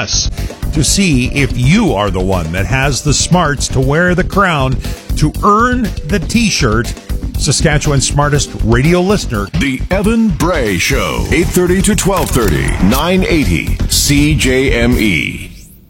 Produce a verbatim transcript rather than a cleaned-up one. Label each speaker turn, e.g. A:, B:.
A: us to see if you are the one that has the smarts to wear the crown to earn the T-shirt. Saskatchewan's smartest radio listener.
B: The Evan Bray Show, eight thirty to twelve thirty, nine eighty C J M E.